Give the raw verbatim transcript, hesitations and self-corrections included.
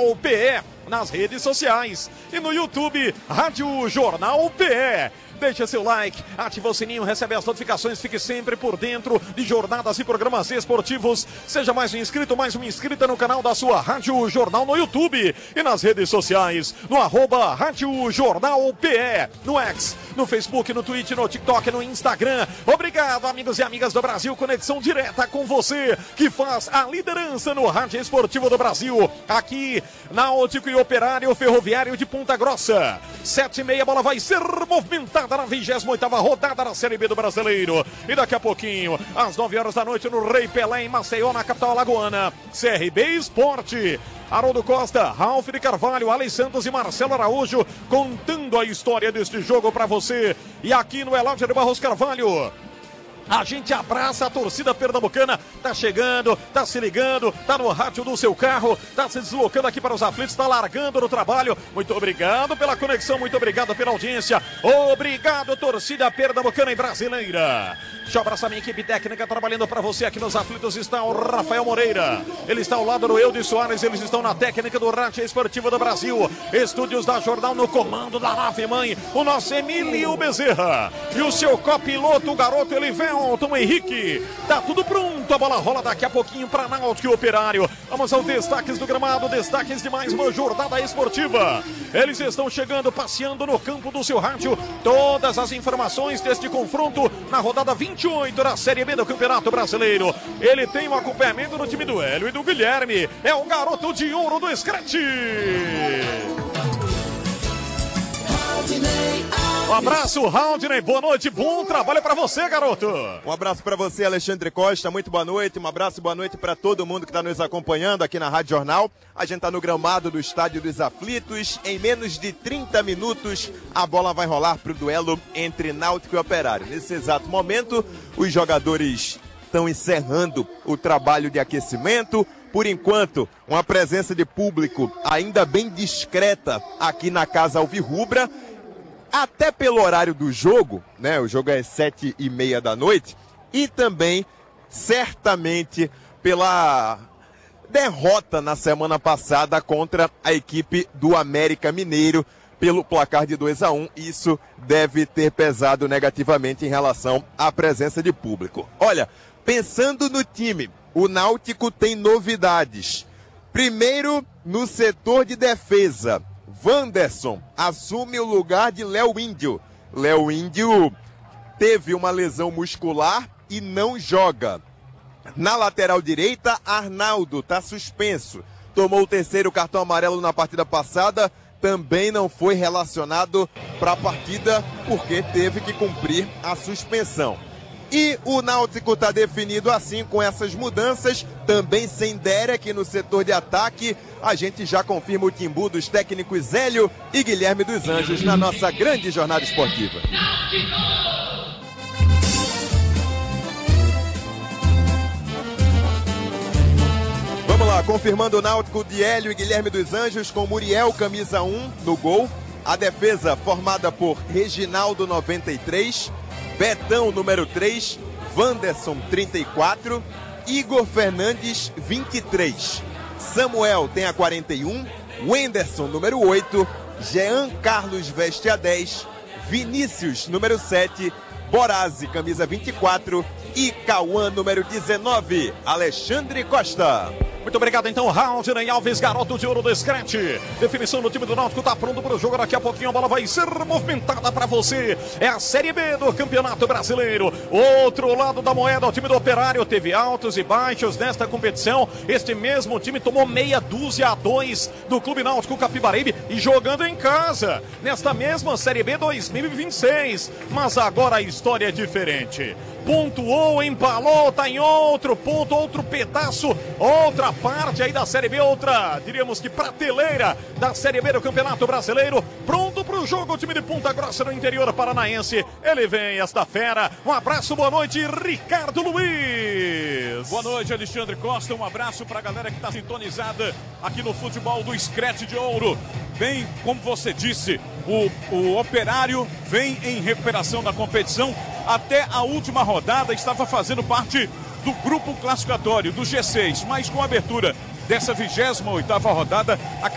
Jornal P E nas redes sociais e no YouTube, Rádio Jornal P E. Deixa seu like, ative o sininho, recebe as notificações, fique sempre por dentro de jornadas e programas esportivos. Seja mais um inscrito, mais uma inscrita no canal da sua Rádio Jornal no YouTube e nas redes sociais, no arroba Rádio Jornal P E, no X, no Facebook, no Twitch, no TikTok, no Instagram. Obrigado, amigos e amigas do Brasil, conexão direta com você, que faz a liderança no rádio esportivo do Brasil, aqui Náutico e Operário Ferroviário de Ponta Grossa. Sete e meia, a bola vai ser movimentada na vigésima oitava rodada da Série B do Brasileiro. E daqui a pouquinho, às nove horas da noite, no Rei Pelé, em Maceió, na capital alagoana, C R B Esporte. Haroldo Costa, Ralf de Carvalho, Alex Santos e Marcelo Araújo contando a história deste jogo para você. E aqui no Elódio de Barros Carvalho, a gente abraça a torcida pernambucana, tá chegando, tá se ligando, tá no rádio do seu carro, tá se deslocando aqui para os aflitos, tá largando no trabalho. Muito obrigado pela conexão, muito obrigado pela audiência. Obrigado, torcida pernambucana e brasileira. Deixa eu abraçar minha equipe técnica trabalhando para você aqui nos aflitos. Está o Rafael Moreira, ele está ao lado do Eudes Soares, eles estão na técnica do Rádio Esportivo do Brasil. Estúdios da Jornal no comando da nave mãe, o nosso Emílio Bezerra. E o seu copiloto, o garoto Elivelton Henrique. Tá tudo pronto, a bola rola daqui a pouquinho para Náutico e Operário. Vamos aos destaques do gramado, destaques de mais uma jornada esportiva. Eles estão chegando, passeando no campo do seu rádio. Todas as informações deste confronto na rodada vinte e oito da Série B do Campeonato Brasileiro. Ele tem um acompanhamento do time do Hélio e do Guilherme. É o garoto de ouro do Scratch. Um abraço, Raudney, boa noite, bom trabalho pra você, garoto. Um abraço pra você, Alexandre Costa, muito boa noite, um abraço, boa noite pra todo mundo que tá nos acompanhando aqui na Rádio Jornal. A gente tá no gramado do Estádio dos Aflitos, em menos de trinta minutos a bola vai rolar pro duelo entre Náutico e Operário. Nesse exato momento, os jogadores estão encerrando o trabalho de aquecimento. Por enquanto, uma presença de público ainda bem discreta aqui na Casa Alvirrubra. Até pelo horário do jogo, né? O jogo é sete e meia da noite. E também, certamente, pela derrota na semana passada contra a equipe do América Mineiro pelo placar de dois a um. Isso deve ter pesado negativamente em relação à presença de público. Olha, pensando no time, o Náutico tem novidades. Primeiro, no setor de defesa. Wanderson assume o lugar de Léo Índio. Léo Índio teve uma lesão muscular e não joga. Na lateral direita, Arnaldo está suspenso. Tomou o terceiro cartão amarelo na partida passada, também não foi relacionado para a partida porque teve que cumprir a suspensão. E o Náutico está definido assim com essas mudanças, também sem Derek no setor de ataque. A gente já confirma o timbu dos técnicos Hélio e Guilherme dos Anjos na nossa grande jornada esportiva. Vamos lá, confirmando o Náutico de Hélio e Guilherme dos Anjos com Muriel, camisa um, no gol. A defesa formada por Reginaldo, noventa e três, Betão, número três, Wanderson, trinta e quatro, Igor Fernandes, vinte e três, Samuel tem a quarenta e um, Wenderson, número oito, Jean Carlos veste a dez, Vinícius, número sete, Borazzi, camisa vinte e quatro e Cauã, número dezenove, Alexandre Costa. Muito obrigado, então, Raudney Alves, garoto de ouro do Scratch. Definição do time do Náutico, tá pronto para o jogo. Daqui a pouquinho a bola vai ser movimentada para você. É a Série B do Campeonato Brasileiro. Outro lado da moeda, o time do Operário teve altos e baixos nesta competição. Este mesmo time tomou meia dúzia a dois do Clube Náutico Capibaribe e jogando em casa, nesta mesma Série B dois mil e vinte e seis. Mas agora a história é diferente. Pontuou, embalou, tá em outro ponto, outro pedaço, outra parte aí da Série B, outra, diríamos que prateleira da Série B do Campeonato Brasileiro. Pronto pro jogo, o time de Ponta Grossa no interior paranaense. Ele vem, esta fera. Um abraço, boa noite, Ricardo Luiz. Boa noite, Alexandre Costa. Um abraço pra galera que tá sintonizada aqui no futebol do Scratch de Ouro. Bem, como você disse, o, o Operário vem em recuperação da competição. Até a última rodada estava fazendo parte do grupo classificatório do G seis, mas com a abertura dessa vigésima oitava rodada, a